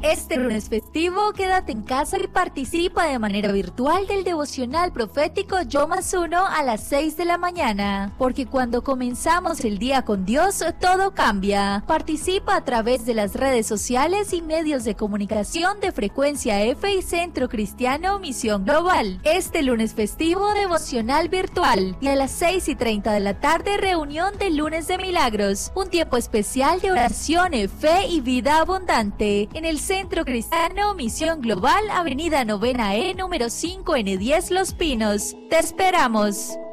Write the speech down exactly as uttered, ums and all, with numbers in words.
Este lunes festivo, quédate en casa y participa de manera virtual del devocional profético Yo Más Uno a las seis de la mañana, porque cuando comenzamos el día con Dios, todo cambia. Participa a través de las redes sociales y medios de comunicación de Frecuencia F y Centro Cristiano Misión Global. Este lunes festivo, devocional virtual, y a las seis y treinta de la tarde, reunión de Lunes de Milagros, un tiempo especial de oración, fe y vida abundante, en el Centro Cristiano Misión Global, Avenida Novena E, número cinco N diez Los Pinos. ¡Te esperamos!